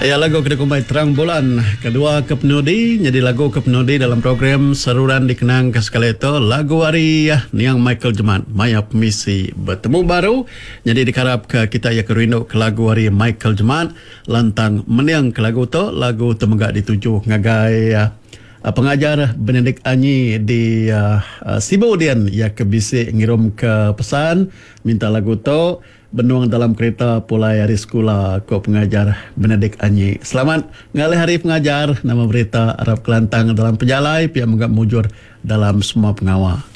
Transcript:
Ya, lagu kena kumpai terang bulan kedua kepenudi jadi lagu kepenudi dalam program Saruran Dikenang ke sekali itu lagu hari yang Michael Jemat Maya Permisi bertemu baru jadi dikarap ke kita ya kerindu ke lagu hari Michael Jemat lantang meniang ke lagu tu lagu temegak dituju ngagai pengajar Benedict Anyi di Sibudian ya kebisi ngirim ke pesan minta lagu tu benuang dalam kereta pulai hari sekolah ko pengajar Benedict Anyi. Selamat ngalih hari pengajar, nama berita Arab Kelantang dalam pejalai pihak menggap mujur dalam semua pengawal.